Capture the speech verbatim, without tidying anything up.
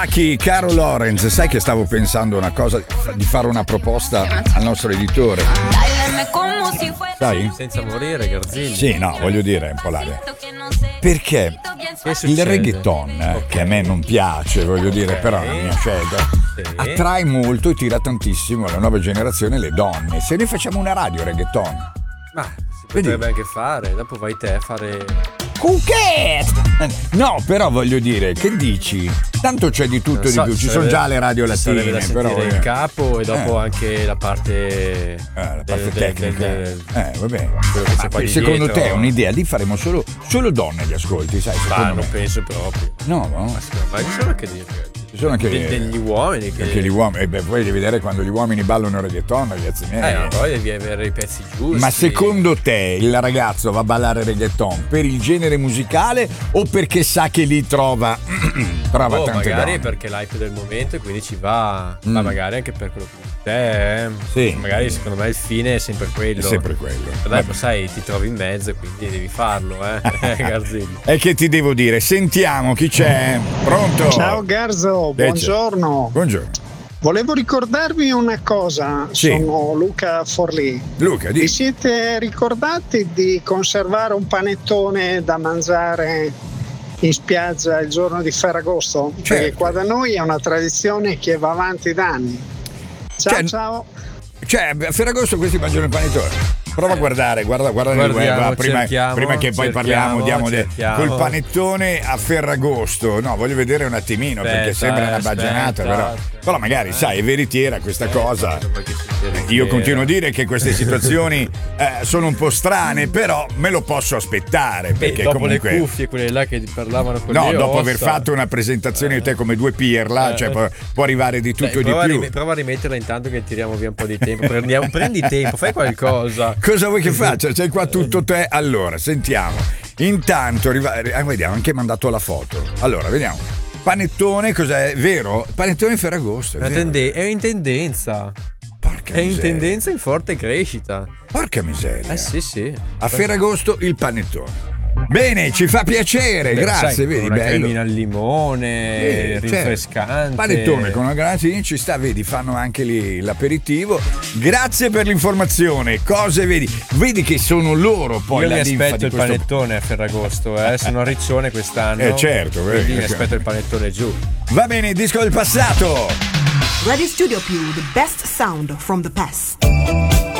Lucky, caro Lorenz, sai che stavo pensando una cosa, di fare una proposta al nostro editore. Sai? Senza morire, Garzini. Sì, no, voglio dire, un po' l'aria. Perché il reggaeton, okay, che a me non piace, voglio dire, okay, però è la mia scelta, sì, attrae molto e tira tantissimo la nuova generazione, le donne. Se noi facciamo una radio reggaeton, ma si potrebbe Vedi? anche fare, dopo vai te a fare... No, però voglio dire, che dici? Tanto c'è di tutto e so, di più, ci sono già le radio latine, da però il capo e dopo eh. anche la parte, eh, la parte del, tecnica. Del, del, eh, vabbè. Ah, secondo dietro. te è un'idea? Lì faremo solo, solo donne gli ascolti, sai? Ma non me. penso proprio. No, no. Ma, ma ci sono anche dire. Ci sono anche De, degli uomini che... Anche gli uomini, eh beh, poi devi vedere quando gli uomini ballano reggaeton, ragazzi miei. Eh, no, poi devi avere i pezzi giusti. Ma secondo te il ragazzo va a ballare reggaeton per il genere musicale o perché sa che lì trova trova oh, tante magari donne? Perché l'hype del momento e quindi ci va, mm. ma magari anche per quello che te, eh. Sì. Magari secondo me il fine è sempre quello. È sempre quello. Dopo sai, ti trovi in mezzo e quindi devi farlo, eh, Garzini. E che ti devo dire? Sentiamo chi c'è. Pronto? Ciao Garzo, buongiorno. Buongiorno. Volevo ricordarvi una cosa, sì. sono Luca Forlì. Luca, di... Vi siete ricordati di conservare un panettone da mangiare in spiaggia il giorno di Ferragosto? Certo. Perché qua da noi è una tradizione che va avanti da anni. Ciao, cioè, ciao. Cioè, a Ferragosto questi mangiano il panettone. Prova a guardare, guarda, guarda nel web prima, prima che poi parliamo, diamo de, col panettone a Ferragosto. No, voglio vedere un attimino, aspetta, perché sembra una baggianata, però, però magari eh. sai, è veritiera questa eh, cosa. Io continuo a dire che queste situazioni eh, sono un po' strane, però me lo posso aspettare. Perché Beh, dopo comunque le cuffie, quelle là che parlavano con no, le dopo ossa. aver fatto una presentazione di te come due pirla, eh. cioè può, può arrivare di tutto e di più. Rim- prova a rimetterla intanto che tiriamo via un po' di tempo. Prendiamo, prendi tempo, fai qualcosa. Cosa vuoi che faccia? C'hai qua tutto te. Allora, sentiamo. Intanto, eh, vediamo, anche mandato la foto. Allora, vediamo. Panettone, cos'è? Vero? Panettone Ferragosto. È, tende- è in tendenza. Porca è miseria. in tendenza in forte crescita. Porca miseria. Eh sì, sì. A Ferragosto il panettone. Bene, ci fa piacere, Beh, grazie, sai, vedi, una bello. cremina al limone, eh, rinfrescante. Certo. Panettone con una granatina ci sta, vedi, fanno anche lì l'aperitivo. Grazie per l'informazione. Cose vedi? Vedi che sono loro poi Io la mi linfa aspetto di il questo... panettone a Ferragosto, eh. Sono a Riccione quest'anno. Eh certo, vedi. Quindi mi aspetto il panettone giù. Va bene, disco del passato. Radio Studio Più, the best sound from the past.